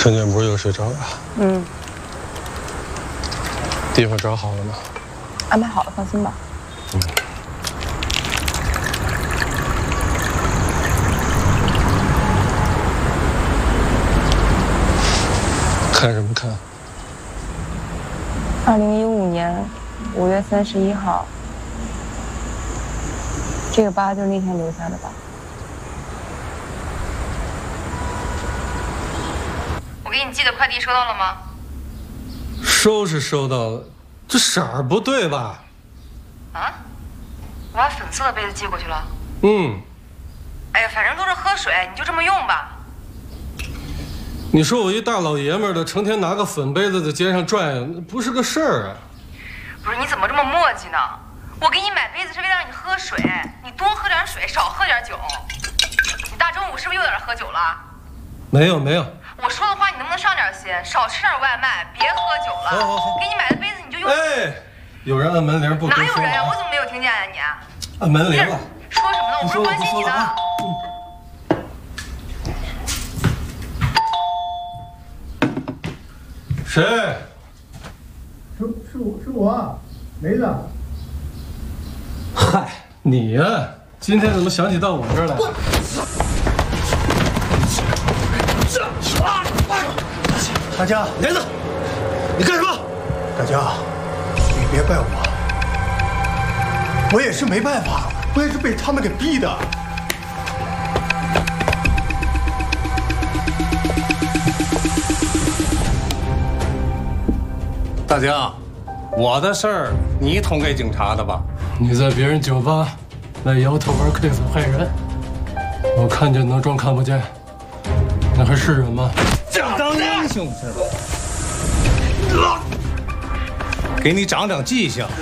春天不是又睡着了？ 嗯， 地方找好了吗？ 安排好了，放心吧。 看什么看 2015年5月31号，这个疤就是那天留下的吧？ 我给你寄的快递收到了吗？ 收是收到了，这色儿不对吧？ 啊？我把粉色的杯子寄过去了。哎呀，反正都是喝水，你就这么用吧。 你说我一大老爷们儿的，成天拿个粉杯子在街上转，不是个事儿啊！ 不是，你怎么这么磨叽呢？我给你买杯子是为了让你喝水，你多喝点水，少喝点酒。你大中午是不是又在这喝酒了？ 没有。 我说的话你能不能上点心？少吃点外卖，别喝酒了。 好。 给你买的杯子你就用。 哎，有人按门铃，不跟说。 哪有人呀？我怎么没有听见呀？你按门铃了。 说什么呢？我不是关心你的。 谁？ 是我，梅子。 嗨，你呀，今天怎么想起到我这儿来？ 大家， 梅子，你干什么？ 大家，你别怪我，我也是没办法，我也是被他们给逼的。 大江，我的事儿你通给警察的吧？ 你在别人酒吧来摇头玩 K 死害人，我看见能装看不见，那还是人吗？ 当英雄是吧？给你长长记性。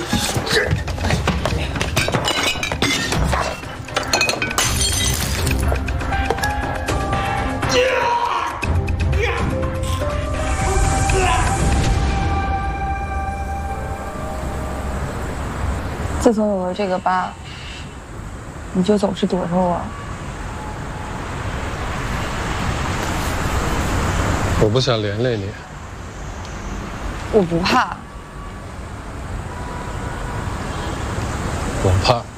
自从有了这个疤，你就总是躲着我。 我不想连累你。 我不怕。 我怕。